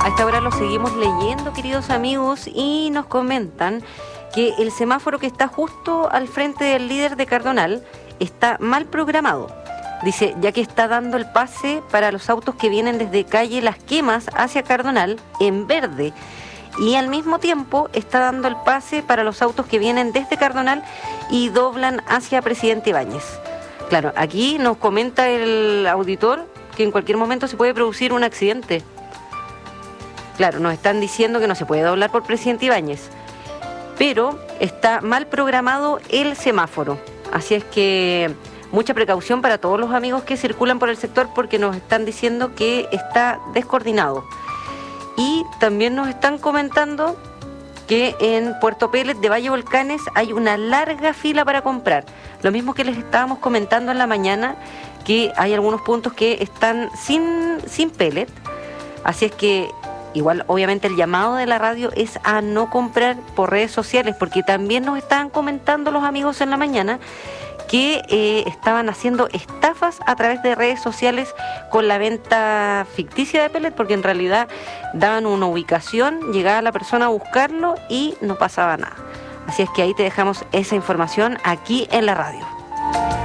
A esta hora lo seguimos leyendo, queridos amigos, y nos comentan que el semáforo que está justo al frente del líder de Cardonal está mal programado. Dice, ya que está dando el pase para los autos que vienen desde calle Las Quemas hacia Cardonal en verde. Y al mismo tiempo está dando el pase para los autos que vienen desde Cardonal y doblan hacia Presidente Ibáñez. Claro, aquí nos comenta el auditor que en cualquier momento se puede producir un accidente. Claro, nos están diciendo que no se puede doblar por Presidente Ibáñez, pero está mal programado el semáforo. Así es que mucha precaución para todos los amigos que circulan por el sector porque nos están diciendo que está descoordinado. Y también nos están comentando que en Puerto Pellet de Valle Volcanes hay una larga fila para comprar. Lo mismo que les estábamos comentando en la mañana, que hay algunos puntos que están sin pellet. Así es que igual, obviamente, el llamado de la radio es a no comprar por redes sociales, porque también nos estaban comentando los amigos en la mañana que estaban haciendo estafas a través de redes sociales con la venta ficticia de pellet, porque en realidad daban una ubicación, llegaba la persona a buscarlo y no pasaba nada. Así es que ahí te dejamos esa información aquí en la radio.